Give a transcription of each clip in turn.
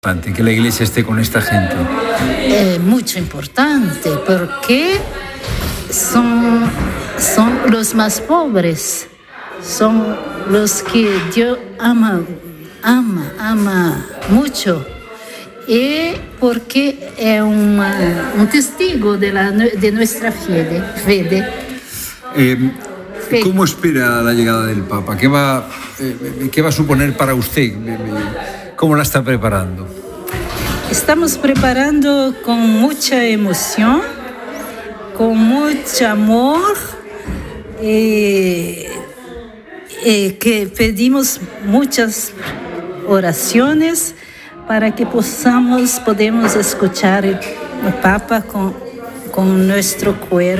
Que la iglesia esté con esta gente. Es muy importante porque son los más pobres, son los que Dios ama mucho, y porque es un testigo de nuestra fe. ¿Cómo espera la llegada del Papa? ¿Qué va a suponer para usted? ¿Cómo la está preparando? Estamos preparando con mucha emoción, con mucho amor, y que pedimos muchas oraciones para que podemos escuchar el Papa con nuestro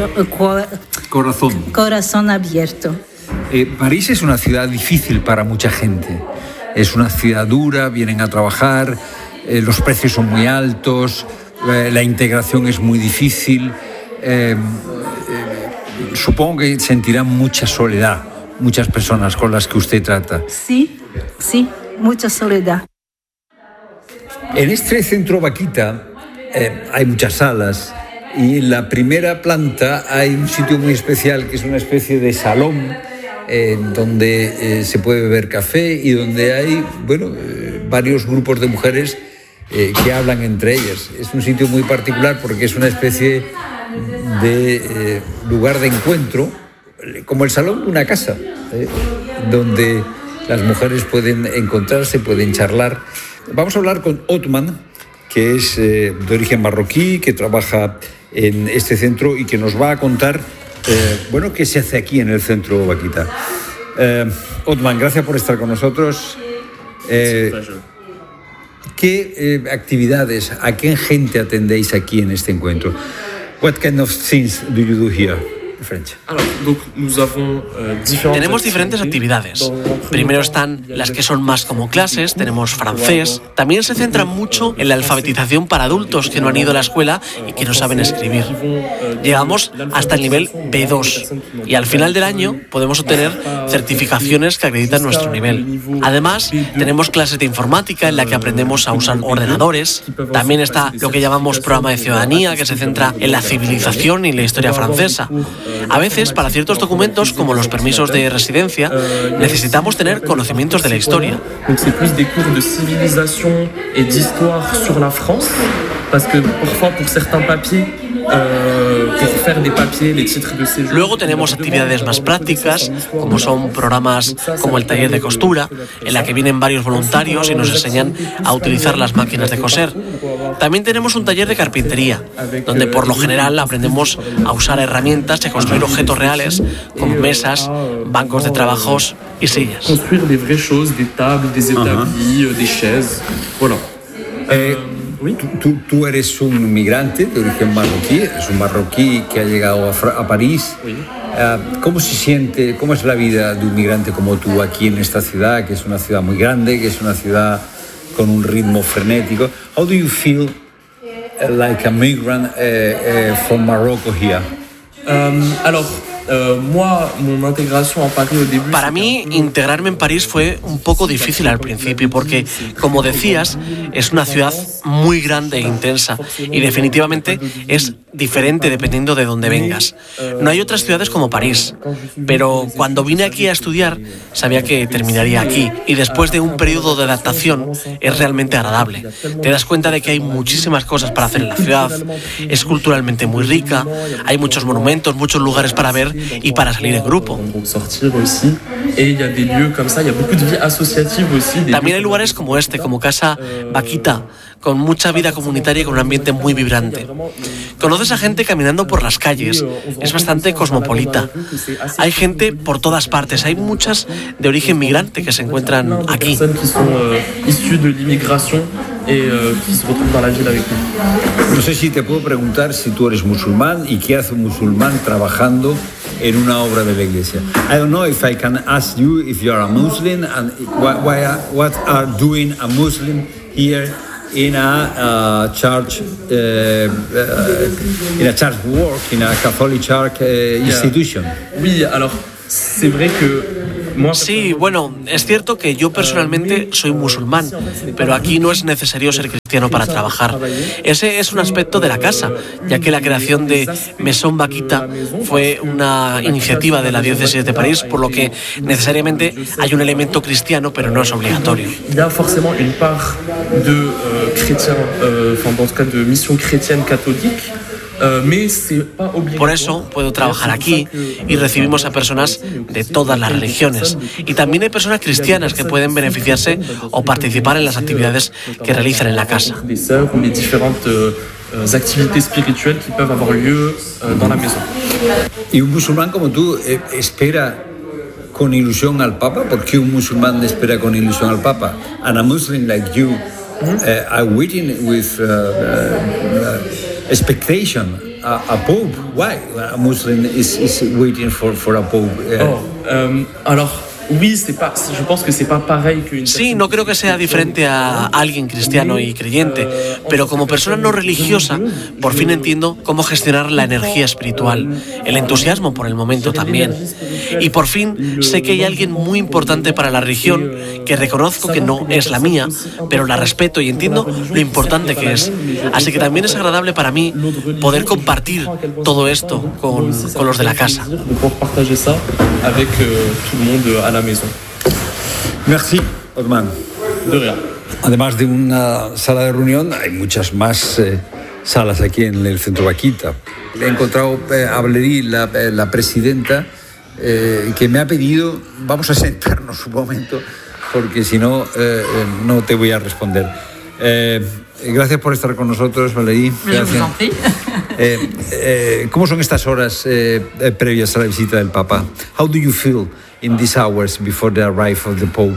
corazón abierto. París es una ciudad difícil para mucha gente. Es una ciudad dura, vienen a trabajar, los precios son muy altos, la integración es muy difícil. Supongo que sentirán mucha soledad, muchas personas con las que usted trata. Sí, mucha soledad. En este centro Vaquita hay muchas salas y en la primera planta hay un sitio muy especial que es una especie de salón donde se puede beber café y donde hay varios grupos de mujeres que hablan entre ellas. Es un sitio muy particular porque es una especie de lugar de encuentro, como el salón de una casa, donde las mujeres pueden encontrarse, pueden charlar. Vamos a hablar con Othman, que es de origen marroquí, que trabaja en este centro y que nos va a contar qué se hace aquí en el centro Vaquita. Othman, gracias por estar con nosotros. ¿Qué actividades, a qué gente atendéis aquí en este encuentro? What kind of things do you do here? French. Tenemos diferentes actividades. Primero están las que son más como clases, tenemos francés. También se centran mucho en la alfabetización para adultos que no han ido a la escuela y que no saben escribir. Llegamos hasta el nivel B2 y al final del año podemos obtener certificaciones que acreditan nuestro nivel. Además, tenemos clases de informática en la que aprendemos a usar ordenadores. También está lo que llamamos programa de ciudadanía, que se centra en la civilización y la historia francesa. A veces, para ciertos documentos, como los permisos de residencia, necesitamos tener conocimientos de la historia. C'est plus des cours de civilisation et d'histoire sur la France, parce que parfois pour certains papiers, pour faire des papiers, les titres de séjour. Luego tenemos actividades más prácticas, como son programas como el taller de costura, en la que vienen varios voluntarios y nos enseñan a utilizar las máquinas de coser. También tenemos un taller de carpintería, donde por lo general aprendemos a usar herramientas y a construir objetos reales, como mesas, bancos de trabajos y sillas. Construire des vraies choses, des tables, des établis, des chaises. Voilà. Oui. Tú eres un migrante de origen marroquí, es un marroquí que ha llegado a París. Oui. ¿Cómo se siente, cómo es la vida de un migrante como tú aquí en esta ciudad, que es una ciudad muy grande, que es una ciudad con un ritmo frenético? How do you feel like a migrant from Morocco here? Para mí, integrarme en París fue un poco difícil al principio porque, como decías, es una ciudad muy grande e intensa y definitivamente es diferente dependiendo de dónde vengas. No hay otras ciudades como París, pero cuando vine aquí a estudiar sabía que terminaría aquí y después de un periodo de adaptación es realmente agradable. Te das cuenta de que hay muchísimas cosas para hacer en la ciudad, es culturalmente muy rica, hay muchos monumentos, muchos lugares para ver y para salir en grupo. También hay lugares como este, como Casa Vaquita, con mucha vida comunitaria y con un ambiente muy vibrante. Conoces a gente caminando por las calles, es bastante cosmopolita. Hay gente por todas partes, hay muchas de origen migrante que se encuentran aquí. No sé si te puedo preguntar si tú eres musulmán y qué hace un musulmán trabajando en una obra de la iglesia. I don't know if I can ask you if you are a Muslim and what are doing a Muslim here in a church work, in a Catholic church institution. Oui, alors c'est vrai que Sí, bueno, es cierto que yo personalmente soy musulmán, pero aquí no es necesario ser cristiano para trabajar. Ese es un aspecto de la casa, ya que la creación de Maison Vaquita fue una iniciativa de la diócesis de París, por lo que necesariamente hay un elemento cristiano, pero no es obligatorio. Il y a forcément une part de chrétiens, enfin dans ce cas de mission chrétienne catholique. Por eso puedo trabajar aquí y recibimos a personas de todas las religiones. Y también hay personas cristianas que pueden beneficiarse o participar en las actividades que realizan en la casa. Y un musulmán como tú espera con ilusión al Papa. ¿Por qué un musulmán espera con ilusión al Papa? And a Muslim like you are waiting with expectation a Pope. Why a Muslim is waiting for a Pope? Alors. Je pense que c'est pas pareil qu'une. Sí, no creo que sea diferente a alguien cristiano y creyente, pero como persona no religiosa, por fin entiendo cómo gestionar la energía espiritual, el entusiasmo por el momento también. Y por fin sé que hay alguien muy importante para la religión, que reconozco que no es la mía, pero la respeto y entiendo lo importante que es. Así que también es agradable para mí poder compartir todo esto con los de la casa. Merci, Othman. De rien. Además de una sala de reunión, hay muchas más salas aquí en el Centro Vaquita. He encontrado a Valerie, la presidenta, que me ha pedido, vamos a sentarnos un momento, porque si no, no te voy a responder. Gracias por estar con nosotros, Valerie. Gracias. ¿Cómo son estas horas previas a la visita del Papa? How do you feel in these hours before the arrival of the Pope?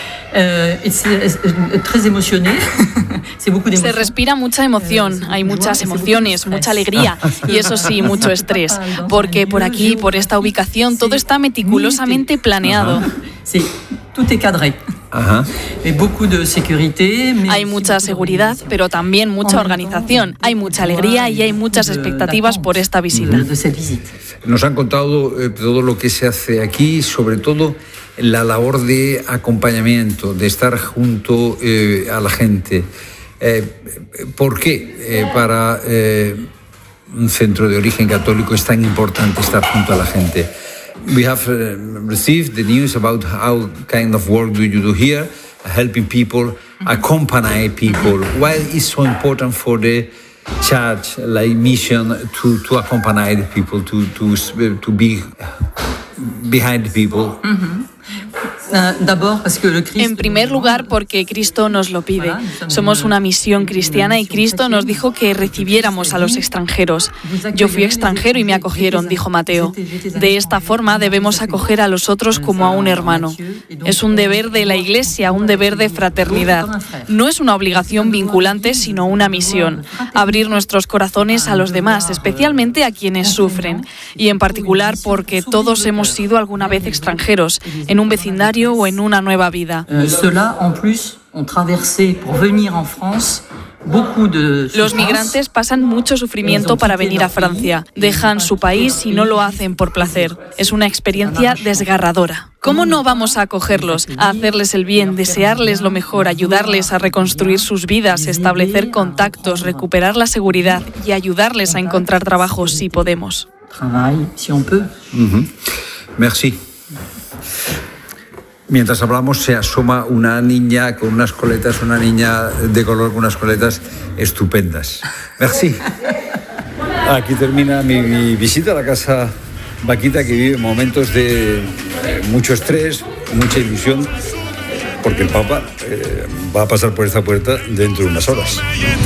Se respira mucha emoción, hay muchas emociones, mucha alegría y eso sí, mucho estrés, porque por aquí, por esta ubicación, todo está meticulosamente planeado. Sí, todo es cadré. Hay mucha seguridad, pero también mucha organización. Hay mucha alegría y hay muchas expectativas por esta visita. Nos han contado todo lo que se hace aquí, sobre todo la labor de acompañamiento, de estar junto a la gente. ¿Por qué para un centro de origen católico es tan importante estar junto a la gente? We have received the news about how kind of work do you do here, helping people, accompany people. Why is so important for the church, like mission, to accompany the people, to be behind the people? En primer lugar, porque Cristo nos lo pide. Somos una misión cristiana y Cristo nos dijo que recibiéramos a los extranjeros. Yo fui extranjero y me acogieron, dijo Mateo. De esta forma debemos acoger a los otros como a un hermano. Es un deber de la Iglesia, un deber de fraternidad. No es una obligación vinculante, sino una misión. Abrir nuestros corazones a los demás, especialmente a quienes sufren. Y en particular porque todos hemos sido alguna vez extranjeros, en un vecindario o en una nueva vida. Los migrantes pasan mucho sufrimiento para venir a Francia. Dejan su país y no lo hacen por placer. Es una experiencia desgarradora. ¿Cómo no vamos a acogerlos, a hacerles el bien, desearles lo mejor, ayudarles a reconstruir sus vidas, establecer contactos, recuperar la seguridad y ayudarles a encontrar trabajo si podemos? Merci. Mientras hablamos se asoma una niña con unas coletas, una niña de color con unas coletas estupendas. Merci. Aquí termina mi visita a la Casa Vaquita, que vive momentos de mucho estrés, mucha ilusión, porque el Papa va a pasar por esta puerta dentro de unas horas.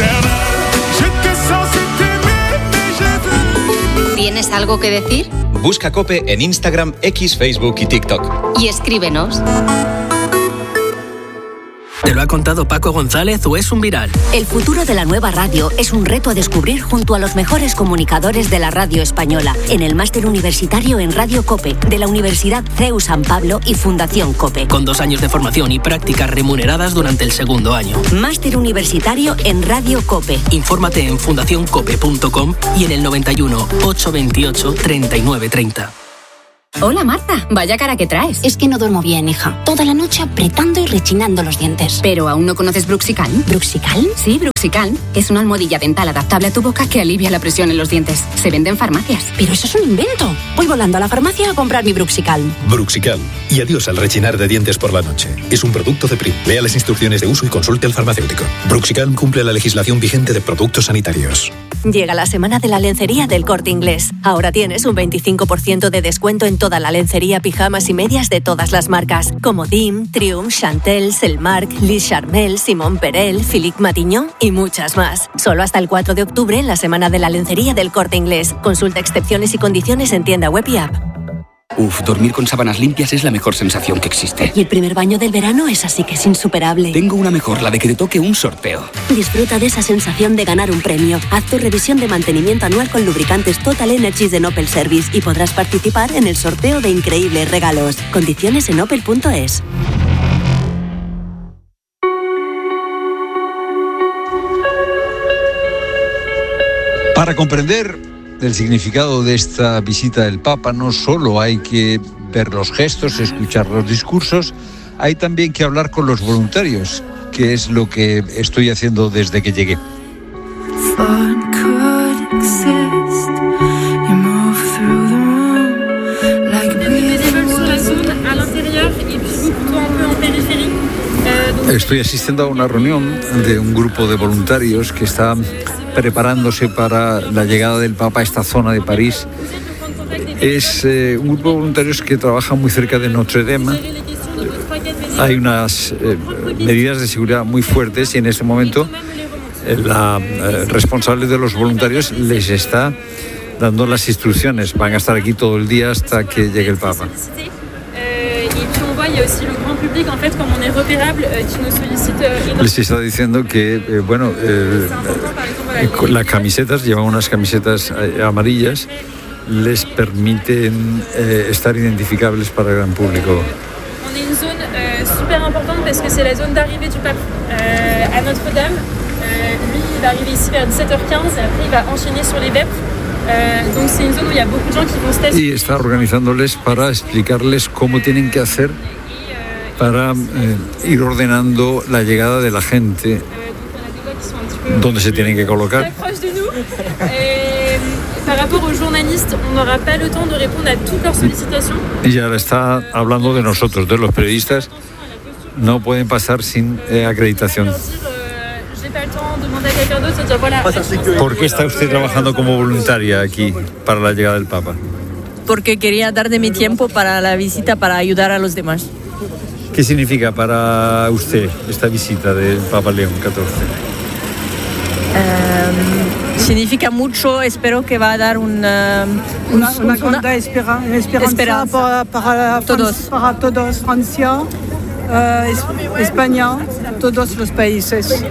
¿Tienes algo que decir? Busca COPE en Instagram, X, Facebook y TikTok. Y escríbenos. ¿Te lo ha contado Paco González o es un viral? El futuro de la nueva radio es un reto a descubrir junto a los mejores comunicadores de la radio española en el máster universitario en Radio COPE de la Universidad CEU San Pablo y Fundación COPE. Con 2 años de formación y prácticas remuneradas durante el segundo año. Máster universitario en Radio COPE. Infórmate en fundacioncope.com y en el 91 828 3930. Hola Marta, vaya cara que traes. Es que no duermo bien, hija. Toda la noche apretando y rechinando los dientes. ¿Pero aún no conoces Bruxicalm? ¿Bruxicalm? Sí, Bruxicalm. Es una almohadilla dental adaptable a tu boca que alivia la presión en los dientes. Se vende en farmacias. Pero eso es un invento. Voy volando a la farmacia a comprar mi Bruxicalm. Bruxicalm. Y adiós al rechinar de dientes por la noche. Es un producto de PRIM. Lea las instrucciones de uso y consulte al farmacéutico. Bruxicalm cumple la legislación vigente de productos sanitarios. Llega la semana de la lencería del Corte Inglés. Ahora tienes un 25% de descuento en toda la lencería, pijamas y medias de todas las marcas, como Dim, Triumph, Chantel, Selmark, Liz Charmel, Simon Perel, Philippe Matignon y muchas más. Solo hasta el 4 de octubre en la semana de la lencería del Corte Inglés. Consulta excepciones y condiciones en tienda web y app. Dormir con sábanas limpias es la mejor sensación que existe. Y el primer baño del verano es así que es insuperable. Tengo una mejor, la de que te toque un sorteo. Disfruta de esa sensación de ganar un premio. Haz tu revisión de mantenimiento anual con lubricantes Total Energies de Opel Service y podrás participar en el sorteo de increíbles regalos. Condiciones en opel.es. Para comprender el significado de esta visita del Papa, no solo hay que ver los gestos, escuchar los discursos, hay también que hablar con los voluntarios, que es lo que estoy haciendo desde que llegué. Estoy asistiendo a una reunión de un grupo de voluntarios que está preparándose para la llegada del Papa a esta zona de París. Es un grupo de voluntarios que trabaja muy cerca de Notre Dame. Hay unas medidas de seguridad muy fuertes y en este momento la responsable de los voluntarios les está dando las instrucciones. Van a estar aquí todo el día hasta que llegue el Papa. Les está diciendo que, las camisetas, llevan unas camisetas amarillas, les permiten estar identificables para el gran público. On est une zone super importante parce que c'est la zone d'arrivée du pape à Notre-Dame. Lui, il va arriver ici vers 17h15 et après il va enchaîner sur les vêpres. Donc c'est une zone où il y a beaucoup de gens qui vont se tester. Y está organizándoles para explicarles cómo tienen que hacer para ir ordenando la llegada de la gente, dónde se tienen que colocar. Par rapport aux journalistes, on n'aura pas le temps de répondre à toutes leurs sollicitations. Y ahora está hablando de nosotros, de los periodistas. No pueden pasar sin acreditación. ¿Por qué está usted trabajando como voluntaria aquí para la llegada del Papa? Porque quería dar de mi tiempo para la visita, para ayudar a los demás. ¿Qué significa para usted esta visita del Papa León XIV? Significa mucho, espero que va a dar una gran esperanza para todos, Francia, España, todos los países.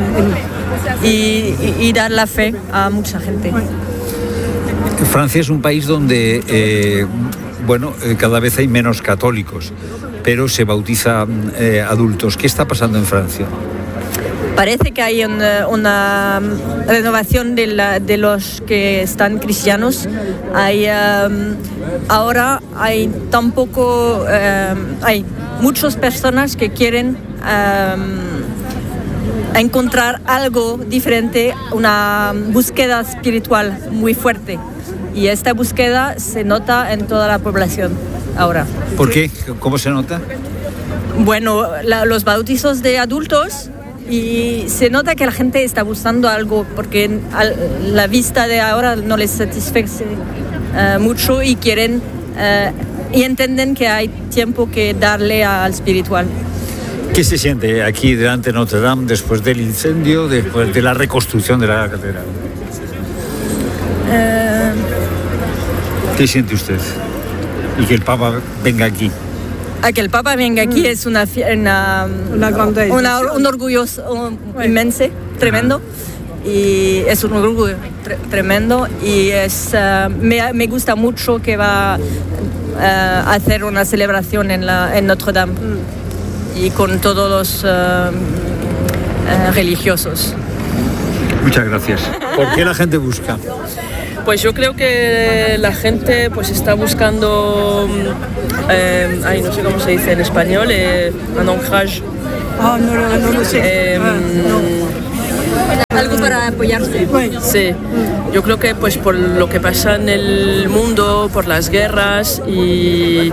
Y dar la fe a mucha gente. Francia es un país donde, cada vez hay menos católicos, pero se bautiza adultos. ¿Qué está pasando en Francia? Parece que hay una renovación de los que están cristianos. Ahora hay hay muchas personas que quieren encontrar algo diferente, una búsqueda espiritual muy fuerte. Y esta búsqueda se nota en toda la población ahora. ¿Por qué? ¿Cómo se nota? Bueno, los bautizos de adultos. Y se nota que la gente está buscando algo porque la vista de ahora no les satisface mucho y quieren y entienden que hay tiempo que darle al espiritual. ¿Qué se siente aquí delante de Notre Dame después del incendio, después de la reconstrucción de la catedral? ¿Qué siente usted? Y que el Papa venga aquí. A que el Papa venga aquí es un orgullo inmenso, tremendo, y es un orgullo tremendo y me gusta mucho que va a hacer una celebración en Notre Dame y con todos los religiosos. Muchas gracias. ¿Por qué la gente busca? Pues yo creo que la gente pues está buscando, no sé cómo se dice en español, un ancrage. No lo sé. Algo para apoyarse. Sí, yo creo que pues por lo que pasa en el mundo, por las guerras y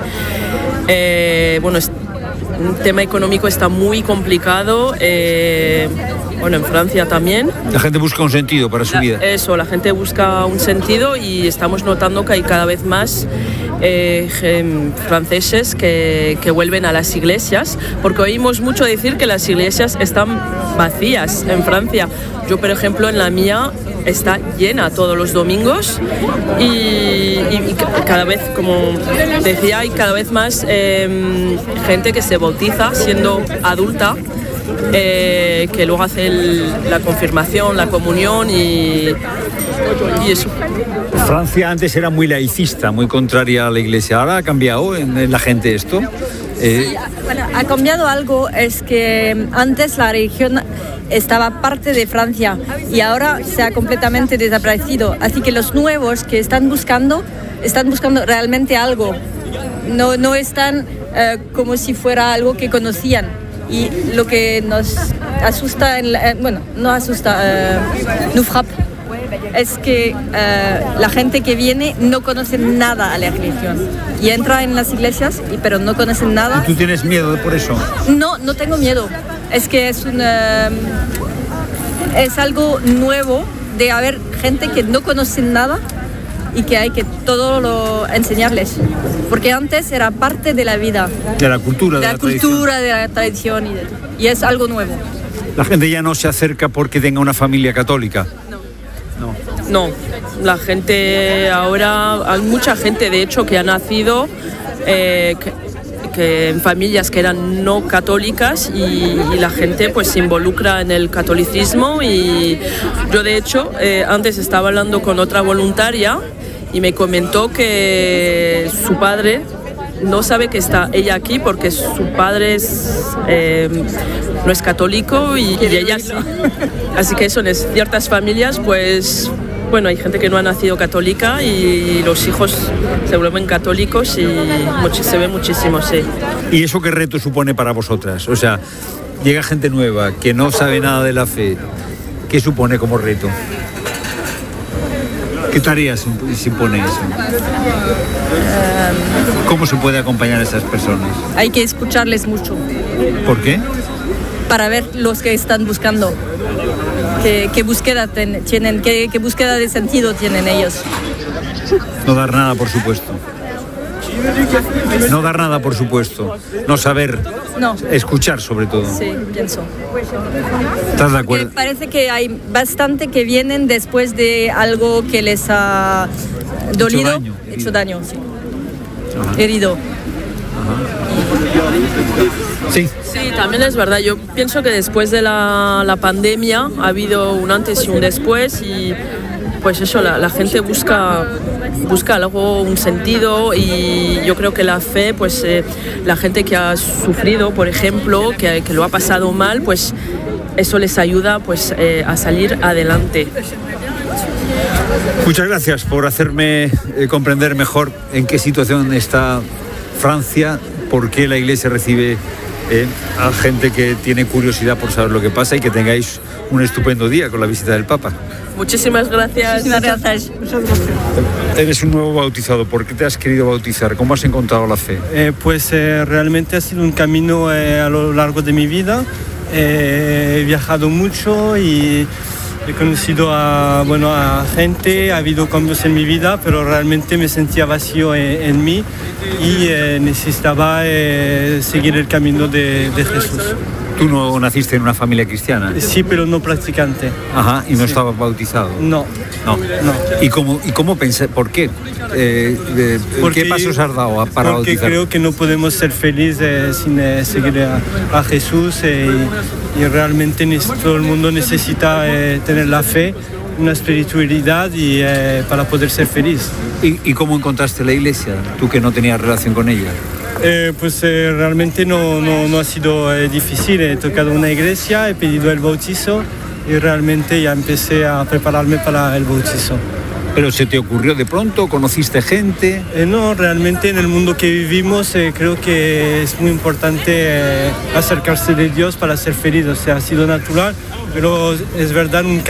un tema económico está muy complicado. En Francia también. La gente busca un sentido para su vida. Eso, la gente busca un sentido y estamos notando que hay cada vez más franceses que vuelven a las iglesias, porque oímos mucho decir que las iglesias están vacías en Francia. Yo, por ejemplo, en la mía está llena todos los domingos y cada vez, como decía, hay cada vez más gente que se bautiza siendo adulta, que luego hace la confirmación, la comunión y eso. Francia antes era muy laicista, muy contraria a la iglesia. Ahora ha cambiado en la gente esto. Ha cambiado algo, es que antes la religión estaba parte de Francia y ahora se ha completamente desaparecido. Así que los nuevos que están buscando realmente algo. No están como si fuera algo que conocían. Y lo que nos asusta, nous frappe, es que la gente que viene no conoce nada a la religión y entra en las iglesias, pero no conocen nada. ¿Y tú tienes miedo por eso? No tengo miedo. Es que es algo nuevo de haber gente que no conoce nada y que hay que enseñarles, porque antes era parte de la vida, de la cultura, de la tradición y es algo nuevo. La gente ya no se acerca porque tenga una familia católica. No, la gente ahora, hay mucha gente de hecho que ha nacido que en familias que eran no católicas y la gente pues se involucra en el catolicismo. Y yo de hecho antes estaba hablando con otra voluntaria y me comentó que su padre no sabe que está ella aquí porque su padre no es católico y ella sí. Así que eso, en ciertas familias pues hay gente que no ha nacido católica y los hijos se vuelven católicos y se ve muchísimo, sí. ¿Y eso qué reto supone para vosotras? O sea, llega gente nueva que no sabe nada de la fe. ¿Qué supone como reto? ¿Qué tareas impone eso? ¿Cómo se puede acompañar a esas personas? Hay que escucharles mucho. ¿Por qué? Para ver los que están buscando. ¿Qué búsqueda tienen? ¿Qué búsqueda de sentido tienen ellos? No dar nada, por supuesto. No dar nada, por supuesto. No saber. No. Escuchar, sobre todo. Sí, pienso. ¿Estás de acuerdo? Porque parece que hay bastante que vienen después de algo que les ha dolido. Hecho daño, sí. Ajá. Herido. Ajá. Sí. Sí, también es verdad. Yo pienso que después de la pandemia ha habido un antes y un después y pues eso, la gente busca algo, un sentido, y yo creo que la fe, pues la gente que ha sufrido, por ejemplo, que lo ha pasado mal, pues eso les ayuda pues a salir adelante. Muchas gracias por hacerme comprender mejor en qué situación está Francia, por qué la Iglesia recibe a gente que tiene curiosidad por saber lo que pasa, y que tengáis un estupendo día con la visita del Papa. Muchísimas gracias. Muchísimas gracias. Eres un nuevo bautizado. ¿Por qué te has querido bautizar? ¿Cómo has encontrado la fe? Realmente ha sido un camino a lo largo de mi vida. He viajado mucho y he conocido a gente, ha habido cambios en mi vida, pero realmente me sentía vacío en mí y necesitaba seguir el camino de Jesús. ¿Tú no naciste en una familia cristiana? Sí, pero no practicante. Ajá, ¿y no estabas bautizado? No. ¿Y cómo pensé? ¿Por qué? ¿Qué pasos has dado para bautizar? Porque creo que no podemos ser felices sin seguir a Jesús y realmente todo el mundo necesita tener la fe, una espiritualidad y para poder ser feliz. ¿Y cómo encontraste la iglesia, tú que no tenías relación con ella? Realmente no ha sido difícil. He tocado una iglesia, he pedido el bautizo y realmente ya empecé a prepararme para el bautizo. ¿Pero se te ocurrió de pronto? ¿Conociste gente? No, realmente en el mundo que vivimos creo que es muy importante acercarse de Dios para ser feliz. O sea, ha sido natural, pero es verdad, nunca